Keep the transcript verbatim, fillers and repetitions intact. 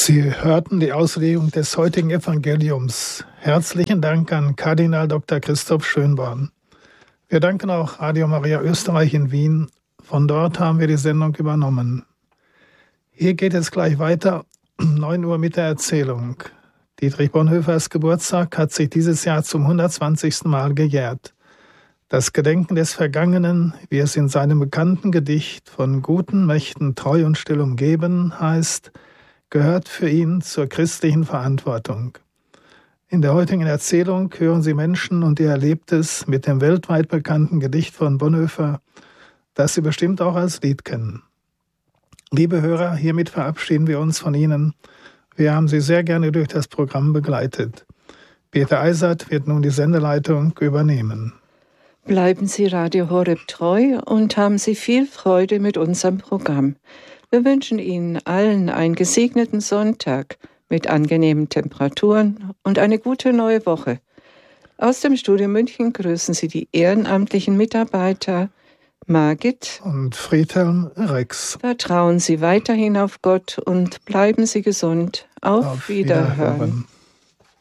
Sie hörten die Auslegung des heutigen Evangeliums. Herzlichen Dank an Kardinal Doktor Christoph Schönborn. Wir danken auch Radio Maria Österreich in Wien. Von dort haben wir die Sendung übernommen. Hier geht es gleich weiter, um neun Uhr mit der Erzählung. Dietrich Bonhoeffers Geburtstag hat sich dieses Jahr zum hundertzwanzigsten Mal gejährt. Das Gedenken des Vergangenen, wie es in seinem bekannten Gedicht von guten Mächten treu und still umgeben heißt, gehört für ihn zur christlichen Verantwortung. In der heutigen Erzählung hören Sie Menschen und ihr Erlebtes mit dem weltweit bekannten Gedicht von Bonhoeffer, das Sie bestimmt auch als Lied kennen. Liebe Hörer, hiermit verabschieden wir uns von Ihnen. Wir haben Sie sehr gerne durch das Programm begleitet. Peter Eisert wird nun die Sendeleitung übernehmen. Bleiben Sie Radio Horeb treu und haben Sie viel Freude mit unserem Programm. Wir wünschen Ihnen allen einen gesegneten Sonntag mit angenehmen Temperaturen und eine gute neue Woche. Aus dem Studio München grüßen Sie die ehrenamtlichen Mitarbeiter Margit und Friedhelm Rex. Vertrauen Sie weiterhin auf Gott und bleiben Sie gesund. Auf, auf Wiederhören. Wiederhören.